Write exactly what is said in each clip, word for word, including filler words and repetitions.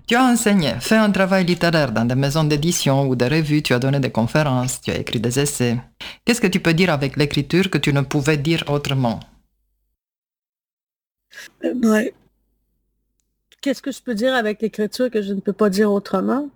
Tu as enseigné, fait un travail littéraire dans des maisons d'édition ou des revues, tu as donné des conférences, tu as écrit des essais. Qu'est-ce que tu peux dire avec l'écriture que tu ne pouvais dire autrement? Euh, ouais. Qu'est-ce que je peux dire avec l'écriture que je ne peux pas dire autrement?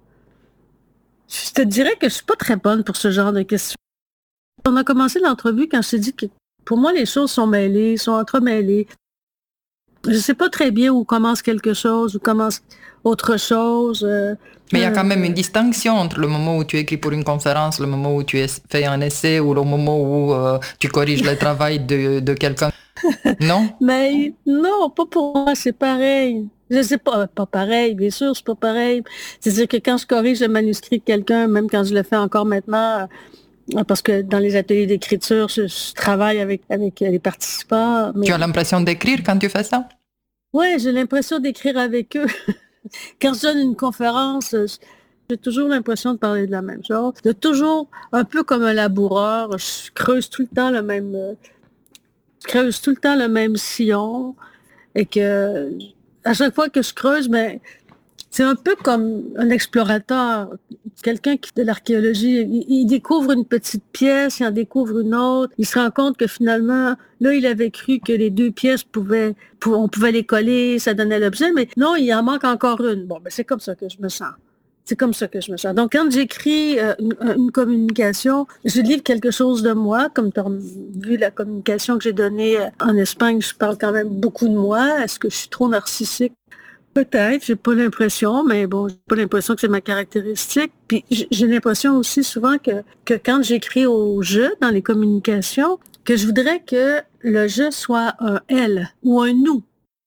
Je te dirais que je suis pas très bonne pour ce genre de questions. On a commencé l'entrevue quand je t'ai dit que pour moi, les choses sont mêlées, sont entremêlées. Je sais pas très bien où commence quelque chose, où commence autre chose. Euh, Mais il y a quand même une euh, distinction entre le moment où tu écris pour une conférence, le moment où tu es- fais un essai ou le moment où euh, tu corriges le travail de, de quelqu'un. Non? mais non, pas pour moi, c'est pareil. Je sais pas, pas pareil, bien sûr, c'est pas pareil. C'est-à-dire que quand je corrige le manuscrit de quelqu'un, même quand je le fais encore maintenant, euh, parce que dans les ateliers d'écriture, je, je travaille avec, avec les participants, Tu mais as l'impression d'écrire quand tu fais ça? ouais, j'ai l'impression d'écrire avec eux. Quand je donne une conférence, euh, j'ai toujours l'impression de parler de la même chose, de toujours, un peu comme un laboureur, je creuse tout le temps le même, euh, je creuse tout le temps le même sillon, et que à chaque fois que je creuse, ben, c'est un peu comme un explorateur, quelqu'un qui de l'archéologie, il, il découvre une petite pièce, il en découvre une autre, il se rend compte que finalement, là, il avait cru que les deux pièces pouvaient, pou- on pouvait les coller, ça donnait l'objet, mais non, il en manque encore une. Bon, ben, c'est comme ça que je me sens. C'est comme ça que je me sens. Donc, quand j'écris euh, une, une communication, je livre quelque chose de moi, comme tu as vu la communication que j'ai donnée euh, en Espagne, je parle quand même beaucoup de moi. Est-ce que je suis trop narcissique? Peut-être, j'ai pas l'impression, mais bon, j'ai pas l'impression que c'est ma caractéristique. Puis j- j'ai l'impression aussi souvent que, que quand j'écris au je dans les communications, que je voudrais que le je soit un elle ou un nous.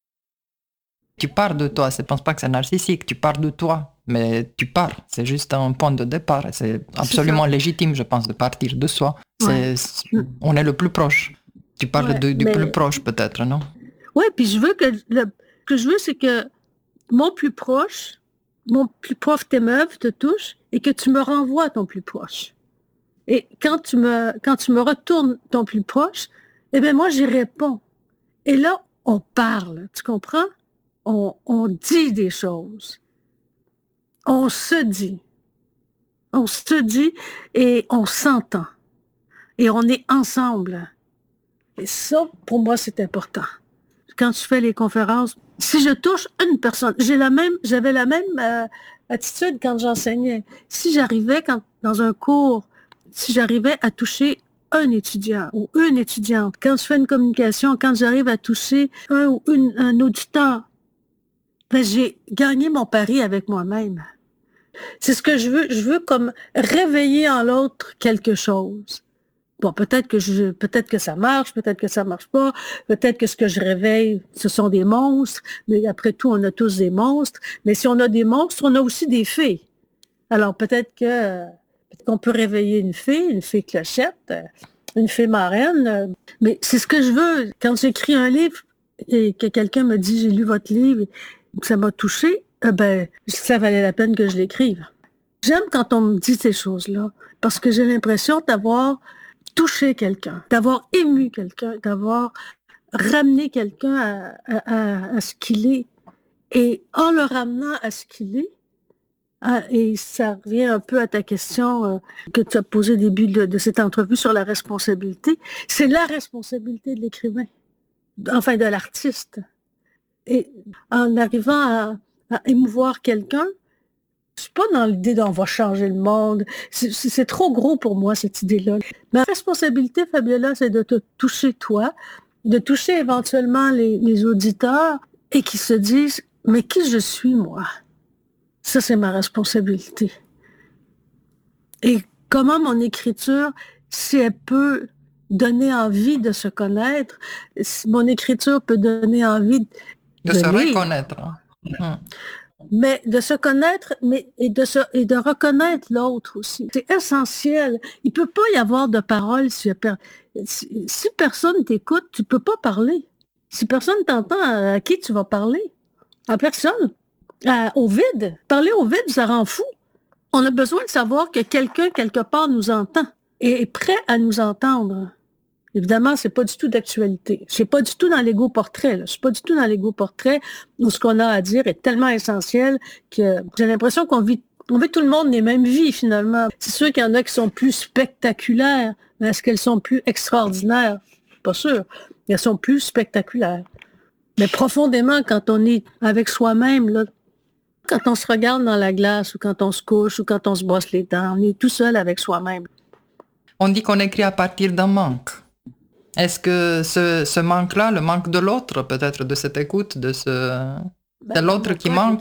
Tu pars de toi, je ne pense pas que c'est narcissique, tu pars de toi, mais tu pars, c'est juste un point de départ, c'est C'est ça. absolument légitime, je pense, de partir de soi. Ouais. C'est, on est le plus proche. Tu parles Ouais. de- du plus Mais proche peut-être, non? ouais, puis je veux que le ce que je veux, c'est que mon plus proche, mon plus proche t'émeuve, te touche, et que tu me renvoies ton plus proche. Et quand tu me, quand tu me retournes ton plus proche, eh bien, moi, j'y réponds. Et là, on parle, tu comprends? On, on dit des choses. On se dit. On se dit et on s'entend. Et on est ensemble. Et ça, pour moi, c'est important. Quand tu fais les conférences, si je touche une personne, j'ai la même, j'avais la même euh, attitude quand j'enseignais. Si j'arrivais quand, dans un cours, si j'arrivais à toucher un étudiant ou une étudiante, quand je fais une communication, quand j'arrive à toucher un ou une, un auditeur, ben, j'ai gagné mon pari avec moi-même. C'est ce que je veux. Je veux comme réveiller en l'autre quelque chose. Bon, peut-être que je, peut-être que ça marche, peut-être que ça marche pas, peut-être que ce que je réveille, ce sont des monstres, mais après tout, on a tous des monstres. Mais si on a des monstres, on a aussi des fées. Alors peut-être que, peut-être qu'on peut réveiller une fée, une fée clochette, euh, une fée marraine. euh, Mais c'est ce que je veux. Quand j'écris un livre et que quelqu'un me dit, j'ai lu votre livre, et que ça m'a touché, eh ben, ça valait la peine que je l'écrive. J'aime quand on me dit ces choses-là, parce que j'ai l'impression d'avoir touché quelqu'un, d'avoir ému quelqu'un, d'avoir ramené quelqu'un à, à- à- à ce qu'il est. Et en le ramenant à ce qu'il est, ah, et ça revient un peu à ta question euh, que tu as posée au début de, de cette entrevue sur la responsabilité, c'est la responsabilité de l'écrivain, enfin de l'artiste. Et en arrivant à, à émouvoir quelqu'un, je suis pas dans l'idée d'on va changer le monde. C'est c'est trop gros pour moi, cette idée-là. Ma responsabilité, Fabiola, c'est de te toucher toi, de toucher éventuellement les, les auditeurs et qui se disent, mais qui je suis, moi? Ça, c'est ma responsabilité. Et comment mon écriture, si elle peut donner envie de se connaître, si mon écriture peut donner envie De de se lire, reconnaître, hein. Hmm. mais de se connaître, mais et de se et de reconnaître l'autre aussi. C'est essentiel. Il peut pas y avoir de parole si, si, si personne t'écoute, tu peux pas parler. Si personne t'entend, à, à qui tu vas parler? À personne. À- au vide. Parler au vide, ça rend fou. On a besoin de savoir que quelqu'un, quelque part, nous entend et est prêt à nous entendre. Évidemment, c'est pas du tout d'actualité. Je suis pas du tout dans l'ego portrait. Là. Je suis pas du tout dans l'ego portrait où ce qu'on a à dire est tellement essentiel que j'ai l'impression qu'on vit, on vit tout le monde les mêmes vies finalement. C'est sûr qu'il y en a qui sont plus spectaculaires, mais est-ce qu'elles sont plus extraordinaires? Pas sûr. Elles sont plus spectaculaires. Mais profondément, quand on est avec soi-même, là, quand on se regarde dans la glace ou quand on se couche ou quand on se brosse les dents, on est tout seul avec soi-même. On dit qu'on écrit à partir d'un manque. Est-ce que ce, ce manque-là, le manque de l'autre, peut-être de cette écoute, de ce, Ben, c'est l'autre qui cas, manque?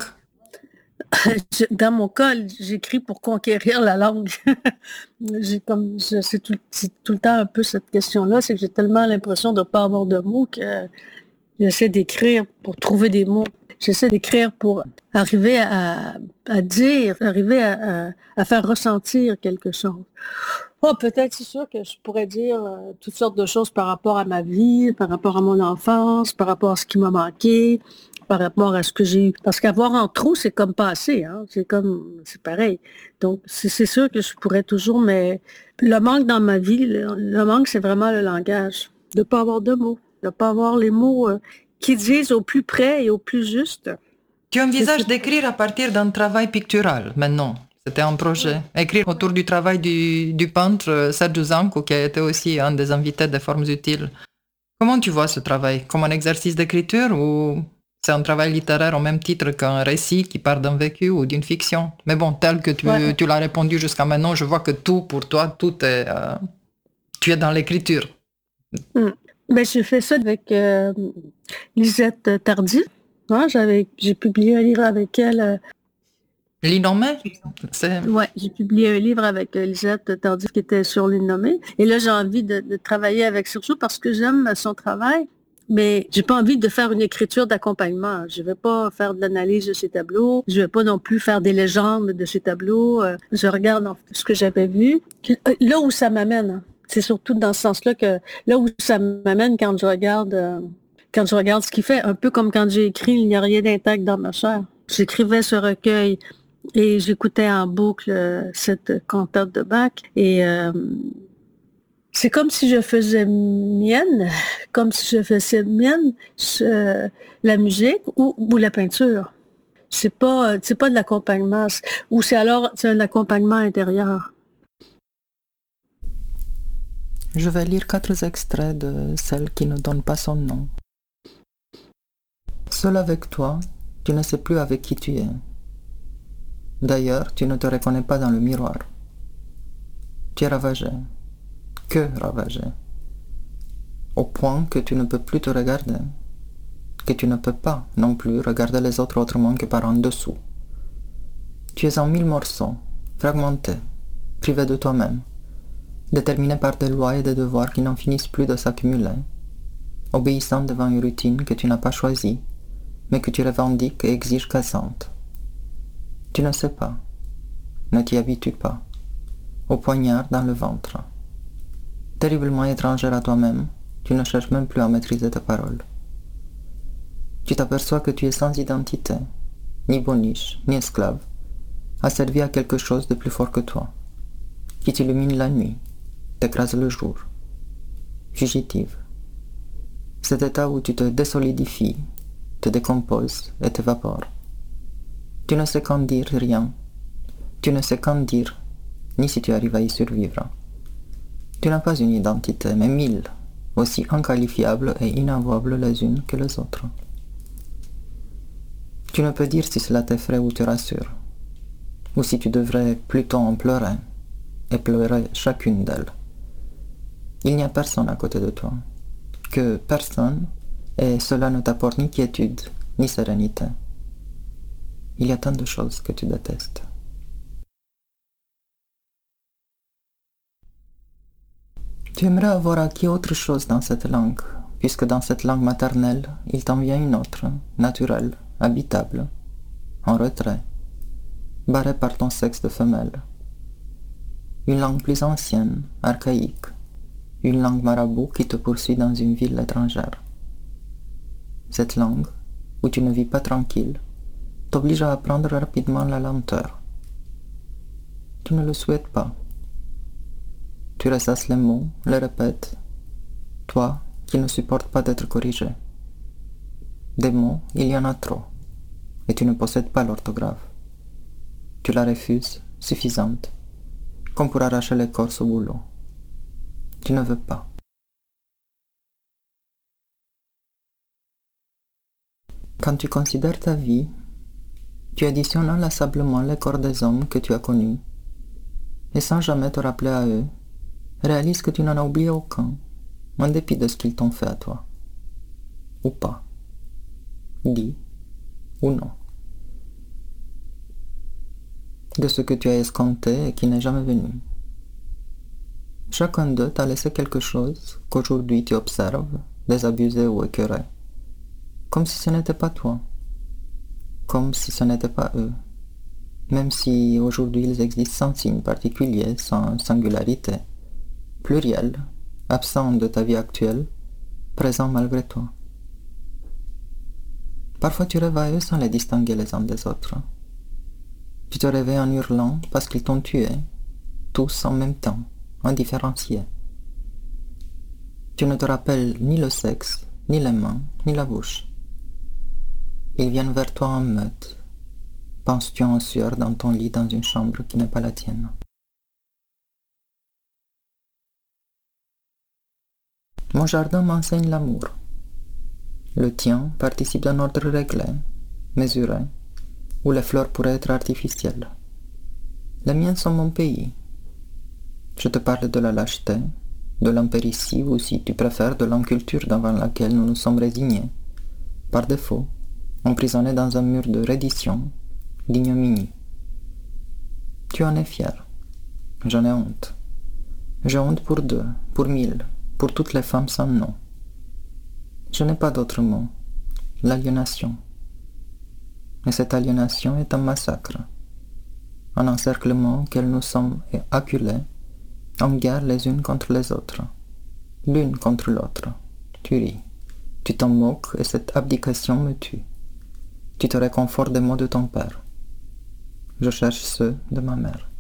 Dans mon cas, j'écris pour conquérir la langue. j'ai comme, je, c'est, tout, c'est tout le temps un peu cette question-là, c'est que j'ai tellement l'impression de ne pas avoir de mots que j'essaie d'écrire pour trouver des mots. J'essaie d'écrire pour arriver à, à dire, arriver à, à, à faire ressentir quelque chose. Oh, peut-être, c'est sûr que je pourrais dire euh, toutes sortes de choses par rapport à ma vie, par rapport à mon enfance, par rapport à ce qui m'a manqué, par rapport à ce que j'ai eu. Parce qu'avoir en trop, c'est comme passer, hein. C'est comme, c'est pareil. Donc, c'est, c'est sûr que je pourrais toujours, mais le manque dans ma vie, le, le manque, c'est vraiment le langage. De ne pas avoir de mots, de ne pas avoir les mots euh, qui disent au plus près et au plus juste. Tu envisages d'écrire à partir d'un travail pictural, maintenant? C'était un projet. Écrire autour du travail du, du peintre Sergiu Zancu, qui a été aussi un des invités des Formes utiles. Comment tu vois ce travail? Comme un exercice d'écriture ou c'est un travail littéraire au même titre qu'un récit qui part d'un vécu ou d'une fiction? Mais bon, tel que tu, ouais. tu l'as répondu jusqu'à maintenant, je vois que tout, pour toi, tout est... Euh, tu es dans l'écriture. Mmh. Ben, j'ai fait ça avec euh, Lisette Tardy. Ouais, j'avais, j'ai publié un livre avec elle. Euh, L'Innommé? C'est... Ouais, j'ai publié un livre avec euh, Lisette Tardy qui était sur l'Innommé. Et là, j'ai envie de, de travailler avec Sergiu parce que j'aime son travail, mais j'ai pas envie de faire une écriture d'accompagnement. Je vais pas faire de l'analyse de ses tableaux. Je vais pas non plus faire des légendes de ses tableaux. Euh, je regarde en fait, ce que j'avais vu. Là où ça m'amène, hein. C'est surtout dans ce sens-là que là où ça m'amène quand je regarde euh, quand je regarde ce qu'il fait, un peu comme quand j'ai écrit Il n'y a rien d'intact dans ma chair. J'écrivais ce recueil et j'écoutais en boucle euh, cette cantate de Bach et euh, c'est comme si je faisais mienne, comme si je faisais mienne euh, la musique ou, ou la peinture. C'est pas c'est pas de l'accompagnement, ou c'est alors c'est un accompagnement intérieur. Je vais lire quatre extraits de Celle qui ne donne pas son nom. Seul avec toi, tu ne sais plus avec qui tu es. D'ailleurs, tu ne te reconnais pas dans le miroir. Tu es ravagé. Que ravagé. Au point que tu ne peux plus te regarder. Que tu ne peux pas non plus regarder les autres autrement que par en dessous. Tu es en mille morceaux, fragmenté, privé de toi-même. Déterminé par des lois et des devoirs qui n'en finissent plus de s'accumuler, obéissant devant une routine que tu n'as pas choisie, mais que tu revendiques et exiges cassante. Tu ne sais pas, ne t'y habitues pas, au poignard dans le ventre. Terriblement étrangère à toi-même, tu ne cherches même plus à maîtriser tes paroles. Tu t'aperçois que tu es sans identité, ni boniche, ni esclave, asservi à quelque chose de plus fort que toi, qui t'illumine la nuit, t'écrase le jour, fugitive. Cet état où tu te désolidifies, te décomposes et t'évapores. Tu ne sais qu'en dire rien. Tu ne sais qu'en dire, ni si tu arrives à y survivre. Tu n'as pas une identité, mais mille, aussi inqualifiables et inavouables les unes que les autres. Tu ne peux dire si cela t'effraie ou te rassure, ou si tu devrais plutôt en pleurer, et pleurer chacune d'elles. Il n'y a personne à côté de toi, que personne, et cela ne t'apporte ni quiétude, ni sérénité. Il y a tant de choses que tu détestes. Tu aimerais avoir acquis autre chose dans cette langue, puisque dans cette langue maternelle, il t'en vient une autre, naturelle, habitable, en retrait, barrée par ton sexe de femelle. Une langue plus ancienne, archaïque, une langue marabout qui te poursuit dans une ville étrangère. Cette langue, où tu ne vis pas tranquille, t'oblige à apprendre rapidement la lenteur. Tu ne le souhaites pas. Tu ressasses les mots, les répètes, Toi qui ne supportes pas d'être corrigé. Des mots, il y en a trop, et tu ne possèdes pas l'orthographe. Tu la refuses, suffisante, comme pour arracher l'écorce au boulot. Tu ne veux pas. Quand tu considères ta vie, tu additionnes inlassablement les corps des hommes que tu as connus, et sans jamais te rappeler à eux, réalise que tu n'en as oublié aucun, en dépit de ce qu'ils t'ont fait à toi. Ou pas. Dit ou non. De ce que tu as escompté et qui n'est jamais venu. Chacun d'eux t'a laissé quelque chose qu'aujourd'hui tu observes, désabusé ou écœuré. Comme si ce n'était pas toi. Comme si ce n'était pas eux. Même si aujourd'hui ils existent sans signe particulier, sans singularité. Pluriel, absent de ta vie actuelle, présent malgré toi. Parfois tu rêves à eux sans les distinguer les uns des autres. Tu te réveilles en hurlant parce qu'ils t'ont tué, tous en même temps, indifférenciés. Tu ne te rappelles ni le sexe, ni les mains, ni la bouche. Ils viennent vers toi en meute. Penses-tu en sueur dans ton lit dans une chambre qui n'est pas la tienne? Mon jardin m'enseigne l'amour. Le tien participe d'un ordre réglé, mesuré, où les fleurs pourraient être artificielles. Les miens sont mon pays. Je te parle de la lâcheté, de l'impéritie ou, si tu préfères, de l'inculture devant laquelle nous nous sommes résignés, par défaut, emprisonnés dans un mur de reddition, d'ignominie. Tu en es fier. J'en ai honte. J'ai honte pour deux, pour mille, pour toutes les femmes sans nom. Je n'ai pas d'autre mot. L'aliénation. Et cette aliénation est un massacre. Un encerclement auquel nous sommes acculés, en guerre les unes contre les autres. L'une contre l'autre. Tu ris. Tu t'en moques et cette abdication me tue. Tu te réconfortes des mots de ton père. Je cherche ceux de ma mère.